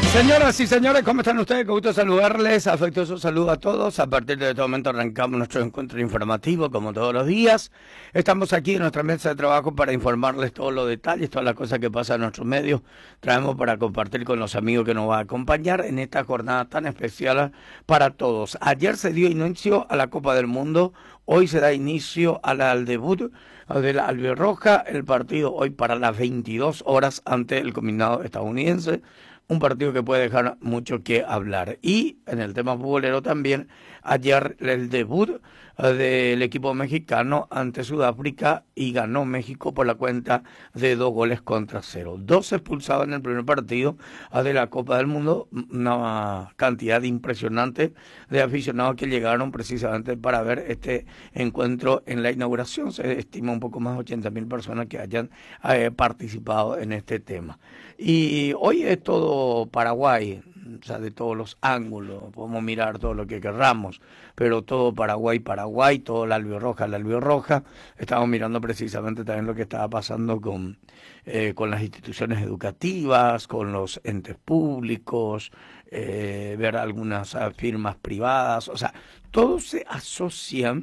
Señoras y señores, ¿cómo están ustedes? Qué gusto saludarles, afectuoso saludo a todos. A partir de este momento arrancamos nuestro encuentro informativo, como todos los días. Estamos aquí en nuestra mesa de trabajo para informarles todos los detalles, todas las cosas que pasan en nuestros medios. Traemos para compartir con los amigos que nos van a acompañar en esta jornada tan especial para todos. Ayer se dio inicio a la Copa del Mundo, hoy se da inicio al debut de la Albirroja, el partido hoy para las 22 horas ante el combinado estadounidense. Un partido que puede dejar mucho que hablar. Y en el tema futbolero también, ayer el debut del equipo mexicano ante Sudáfrica y ganó México por la cuenta de 2-0. 2 expulsados en el primer partido de la Copa del Mundo, una cantidad impresionante de aficionados que llegaron precisamente para ver este encuentro en la inauguración. Se estima un poco más de 80.000 personas que hayan participado en este tema. Y hoy es todo Paraguay, o sea, de todos los ángulos, podemos mirar todo lo que querramos, pero todo Paraguay, todo la albirroja. Estamos mirando precisamente también lo que estaba pasando con las instituciones educativas, con los entes públicos, ver algunas firmas privadas, o sea, todos se asocian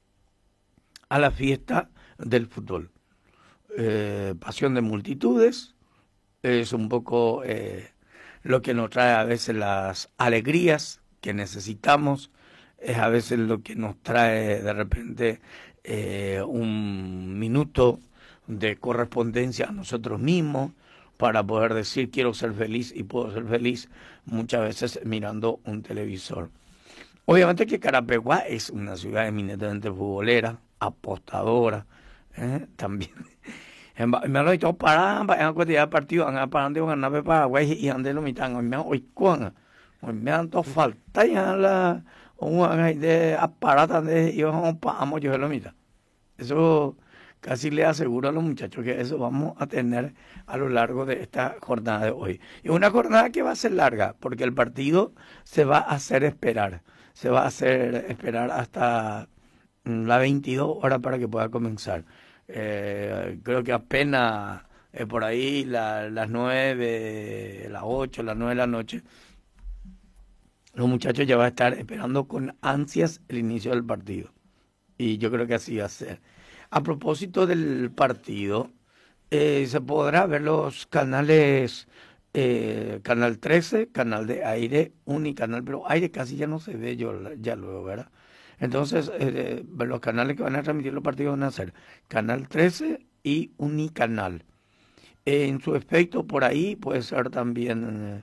a la fiesta del fútbol. Pasión de multitudes. Es un poco lo que nos trae a veces las alegrías que necesitamos, es a veces lo que nos trae de repente un minuto de correspondencia a nosotros mismos para poder decir quiero ser feliz y puedo ser feliz muchas veces mirando un televisor. Obviamente que Carapeguá es una ciudad eminentemente futbolera, apostadora, también. Me lo he dicho para en cantidad de partidos, para de ganar Paraguay y ande lo mitan, me hoy con me han to falta ya la un de aparato de yo vamos yo lo mitad. Eso casi le aseguro a los muchachos que eso vamos a tener a lo largo de esta jornada de hoy. Y una jornada que va a ser larga, porque el partido se va a hacer esperar. Se va a hacer esperar hasta las 22 horas para que pueda comenzar. Creo que apenas por ahí las 9, las 8, las 9 de la noche, los muchachos ya van a estar esperando con ansias el inicio del partido. Y yo creo que así va a ser. A propósito del partido, se podrá ver los canales, Canal 13, Canal de Aire, Unicanal, pero Aire casi ya no se ve ya luego, ¿verdad? Entonces, los canales que van a transmitir los partidos van a ser Canal 13 y Unicanal. En su efecto, por ahí puede ser también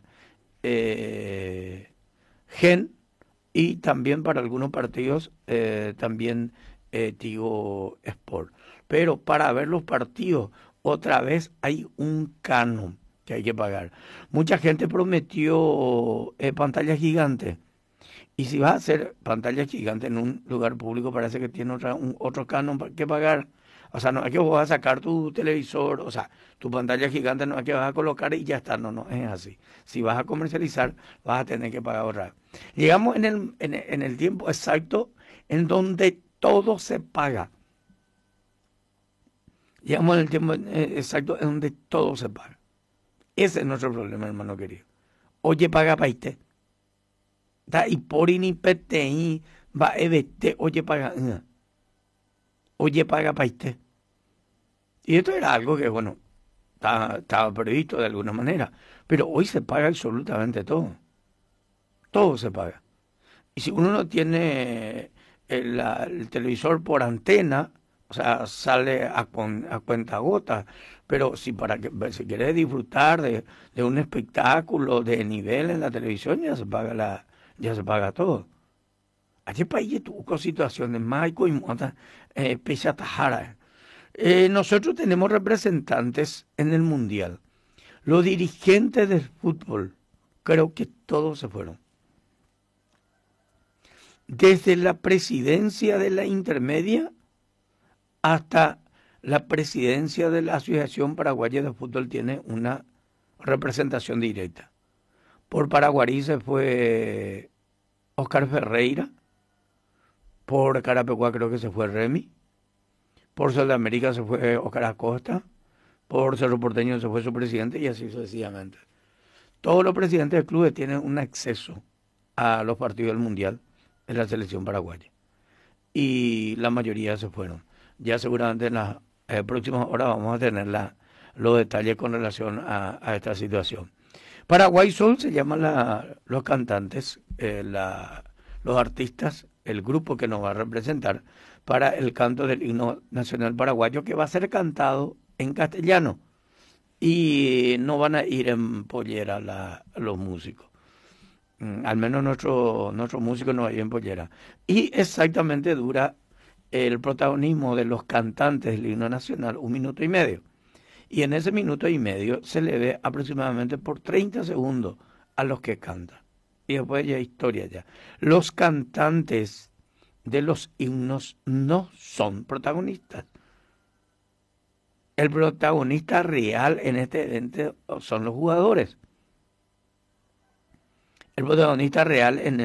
Gen, y también para algunos partidos también Tigo Sport. Pero para ver los partidos, otra vez hay un canon que hay que pagar. Mucha gente prometió pantalla gigante. Y si vas a hacer pantalla gigante en un lugar público, parece que tiene otro canon que pagar. O sea, no es que vos vas a sacar tu televisor, o sea, tu pantalla gigante no es que vas a colocar y ya está, no es así. Si vas a comercializar, vas a tener que pagar ahorrar. Llegamos en el tiempo exacto en donde todo se paga. Llegamos en el tiempo exacto en donde todo se paga. Ese es nuestro problema, hermano querido. Oye, paga paiste. Da y por ni pete va evete, oye paga paiste. Y esto era algo que, bueno, estaba previsto de alguna manera, pero hoy se paga absolutamente todo. Todo se paga. Y si uno no tiene el televisor por antena, o sea, sale a cuenta gota, pero si quieres disfrutar de un espectáculo de nivel en la televisión, ya se paga todo. Ayer país tuvo situaciones más y muchas pese a tajara. Nosotros tenemos representantes en el Mundial. Los dirigentes del fútbol, creo que todos se fueron. Desde la presidencia de la intermedia hasta la presidencia de la Asociación Paraguaya de Fútbol tiene una representación directa. Por Paraguarí se fue Oscar Ferreira, por Carapeguá creo que se fue Remy, por Sudamérica se fue Oscar Acosta, por Cerro Porteño se fue su presidente y así sucesivamente. todos los presidentes de clubes tienen un acceso a los partidos del Mundial de la selección paraguaya. Y la mayoría se fueron. Ya seguramente en las próximas horas vamos a tener los detalles con relación a esta situación. Paraguay Soul se llaman los cantantes, los artistas, el grupo que nos va a representar para el canto del himno nacional paraguayo, que va a ser cantado en castellano. Y no van a ir en pollera los músicos. Al menos nuestro músico no va a ir en pollera. Y exactamente dura el protagonismo de los cantantes del himno nacional 1 minuto y medio. Y en ese 1 minuto y medio se le ve aproximadamente por 30 segundos a los que cantan. Y después ya historia ya. Los cantantes de los himnos no son protagonistas. El protagonista real en este evento son los jugadores. El protagonista real en